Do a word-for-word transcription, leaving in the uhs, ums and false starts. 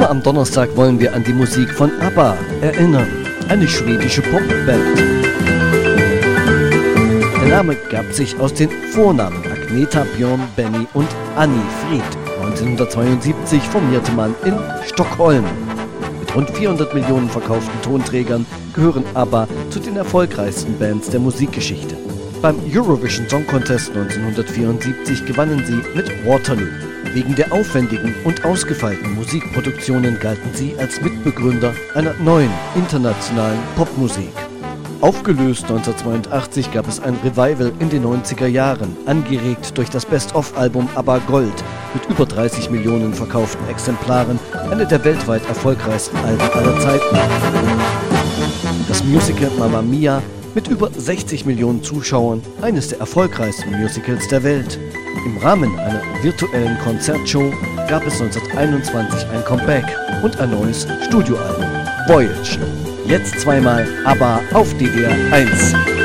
immer am Donnerstag wollen wir an die Musik von ABBA erinnern, eine schwedische Popband. Der Name gab sich aus den Vornamen Agneta, Björn, Benny und Anni Frid. neunzehnhundertzweiundsiebzig formierte man in Stockholm. Mit rund vierhundert Millionen verkauften Tonträgern gehören ABBA zu den erfolgreichsten Bands der Musikgeschichte. Beim Eurovision Song Contest neunzehnhundertvierundsiebzig gewannen sie mit Waterloo. Wegen der aufwendigen und ausgefeilten Musikproduktionen galten sie als Mitbegründer einer neuen internationalen Popmusik. Aufgelöst neunzehnhundertzweiundachtzig gab es ein Revival in den neunziger Jahren, angeregt durch das Best-of-Album ABBA Gold mit über dreißig Millionen verkauften Exemplaren, eine der weltweit erfolgreichsten Alben aller Zeiten. Das Musical Mamma Mia mit über sechzig Millionen Zuschauern, eines der erfolgreichsten Musicals der Welt. Im Rahmen einer virtuellen Konzertshow gab es neunzehnhunderteinundzwanzig ein Comeback und ein neues Studioalbum, Voyage. Jetzt zweimal ABBA auf D D R eins.